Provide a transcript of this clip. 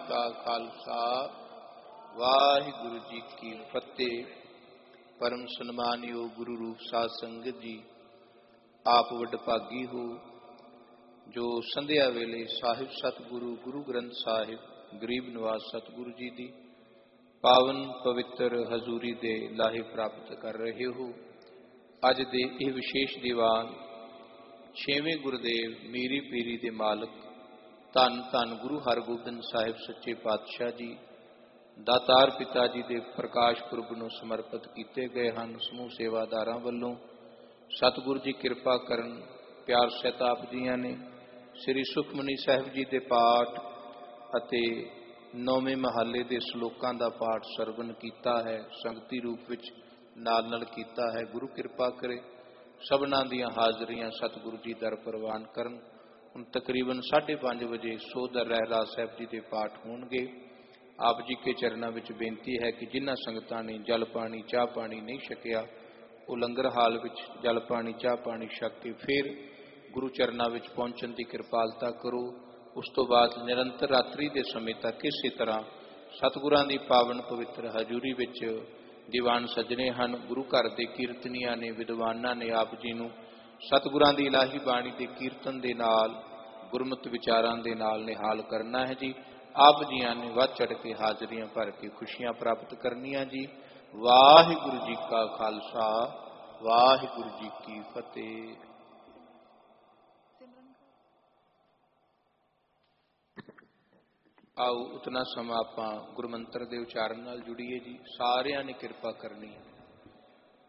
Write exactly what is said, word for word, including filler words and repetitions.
का खालसा वाहिगुरु जी की फतेह। परम सन्मानयोग गुरु रूप साध संगत जी, आप वडभागी हो जो संध्या वेले साहिब सतगुरु गुरु ग्रंथ साहिब गरीब निवास सतगुरु जी की पावन पवित्र हजूरी दे लाहे प्राप्त कर रहे हो। अज दे यह विशेष दीवान छेवें गुरुदेव मीरी पीरी दे मालक धन धन गुरु हरगोबिंद साहिब सच्चे पातशाह जी दातार पिता जी के प्रकाश पुरब नूं समर्पित किए गए हैं। समूह सेवादारां वल्लों सतगुरु जी कृपा करन प्यार सहित आप जियां ने श्री सुखमनी साहिब जी के पाठ अते नौवें महले के श्लोकां का पाठ सरवण किया है। संगती रूप विच नाल नाल कीता है। गुरु कृपा करे सबना दियां हाजरियां सतगुरु जी दर प्रवान करन। ਹੁਣ तकरीबन साढ़े पाँच बजे सोदर रहराज साहब जी के पाठ होणगे। आप जी के चरणों में बेनती है कि जिन्हां संगतां ने जल पानी चाह पानी नहीं छकिया वो लंगर हाल में जल पानी चाह पानी छक के फिर गुरु चरणों में पहुँचने की कृपालता करो। उस तो बाद निरंतर रात्रि के समय तक इसी तरह सतगुरां की पावन पवित्र हजूरी विच दीवान सजने हैं। गुरु घर के कीर्तनियां ने विद्वानां ने आप जी नूं सतगुरां दी इलाही बाणी के कीर्तन के नाल गुरमत विचारां दे नाल निहाल करना है जी। आप जियां ने वध चढ़ के हाजरियां भर के खुशियां प्राप्त करनियां जी। वाहिगुरु जी का खालसा वाहिगुरु जी की फतेह। आओ उतना समा आपां गुरमंत्र दे उचारण नाल जुड़ीए जी। सारियां ने कृपा करनी है।